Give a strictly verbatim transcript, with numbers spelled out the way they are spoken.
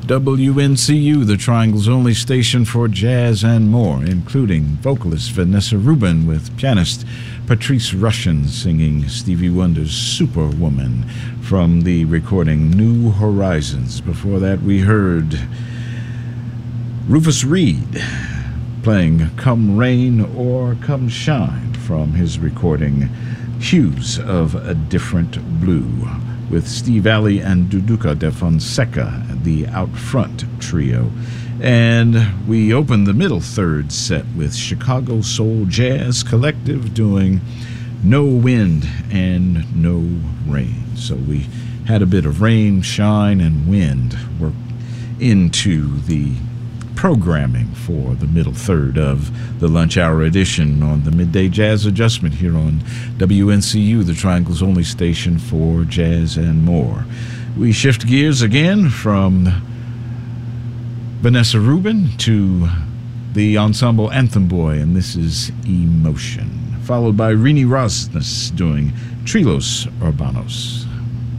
W N C U, the Triangle's only station for jazz and more, including vocalist Vanessa Rubin with pianist Patrice Rushen singing Stevie Wonder's Superwoman from the recording New Horizons. Before that, we heard Rufus Reid playing Come Rain or Come Shine from his recording Hues of a Different Blue, with Steve Alley and Duduka de Fonseca, the Out Front trio. And we opened the middle third set with Chicago Soul Jazz Collective doing No Wind and No Rain. So we had a bit of rain, shine, and wind work into the programming for the middle third of the lunch hour edition on the Midday Jazz Adjustment here on W N C U, the Triangle's only station for jazz and more. We shift gears again from Vanessa Rubin to the ensemble Anthem Boy, and this is Emotion, followed by Rini Rosnes doing Trilos Urbanos.